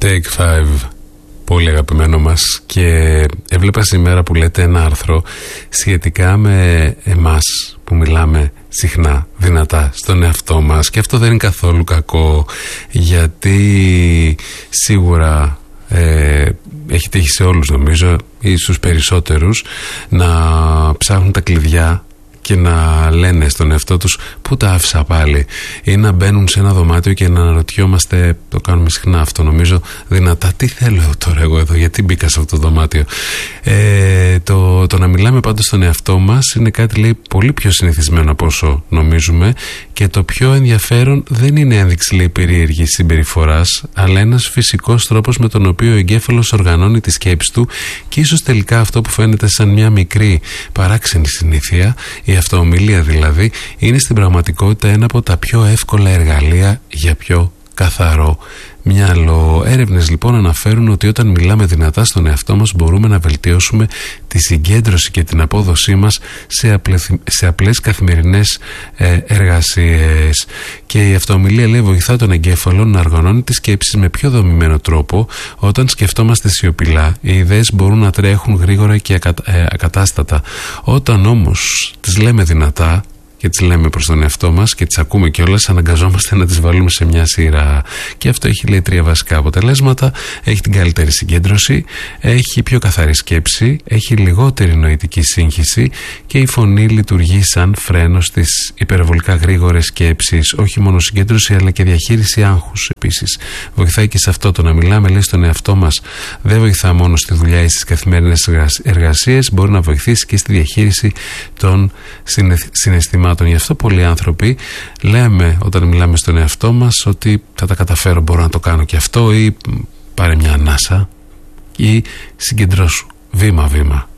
Take 5, πολύ αγαπημένο μας. Και έβλεπα σήμερα που λέτε ένα άρθρο σχετικά με εμάς που μιλάμε συχνά, δυνατά στον εαυτό μας, και αυτό δεν είναι καθόλου κακό, γιατί σίγουρα έχει τύχει σε όλους, νομίζω, ή στους περισσότερους, να ψάχνουν τα κλειδιά και να λένε στον εαυτό τους πού τα άφησα πάλι, ή να μπαίνουν σε ένα δωμάτιο και να αναρωτιόμαστε, το κάνουμε συχνά αυτό νομίζω, δυνατά, τι θέλω τώρα εγώ εδώ, γιατί μπήκα σε αυτό το δωμάτιο. Το να μιλάμε πάντως στον εαυτό μας είναι κάτι, λέει, πολύ πιο συνηθισμένο από όσο νομίζουμε, και το πιο ενδιαφέρον δεν είναι ένδειξη, λέει, περίεργης συμπεριφοράς, αλλά ένας φυσικός τρόπος με τον οποίο ο εγκέφαλος οργανώνει τη σκέψη του, και ίσως τελικά αυτό που φαίνεται σαν μια μικρή παράξενη συνήθεια, η αυτοομιλία δηλαδή, είναι στην πραγματικότητα ένα από τα πιο εύκολα εργαλεία για πιο καθαρό μυαλό. Έρευνες λοιπόν αναφέρουν ότι όταν μιλάμε δυνατά στον εαυτό μας μπορούμε να βελτιώσουμε τη συγκέντρωση και την απόδοσή μας σε απλές καθημερινές εργασίες. Και η αυτοομιλία, λέει, βοηθά τον εγκέφαλο να οργανώνει τις σκέψεις με πιο δομημένο τρόπο. Όταν σκεφτόμαστε σιωπηλά, οι ιδέες μπορούν να τρέχουν γρήγορα και ακατάστατα. Όταν όμως τις λέμε δυνατά και τις λέμε προς τον εαυτό μας και τις ακούμε κιόλας, αναγκαζόμαστε να τις βάλουμε σε μια σειρά. Και αυτό έχει, λέει, 3 βασικά αποτελέσματα. Έχει την καλύτερη συγκέντρωση, έχει πιο καθαρή σκέψη, έχει λιγότερη νοητική σύγχυση, και η φωνή λειτουργεί σαν φρένο στις υπερβολικά γρήγορες σκέψεις. Όχι μόνο συγκέντρωση, αλλά και διαχείριση άγχους επίσης. Βοηθάει και σε αυτό. Το να μιλάμε, λέει, στον εαυτό μας δεν βοηθά μόνο στη δουλειά ή στις καθημερινές εργασίες, μπορεί να βοηθήσει και στη διαχείριση των συναισθημάτων. Γι' αυτό πολλοί άνθρωποι λέμε όταν μιλάμε στον εαυτό μας ότι θα τα καταφέρω, μπορώ να το κάνω και αυτό, ή πάρε μια ανάσα, ή συγκεντρώσου βήμα-βήμα.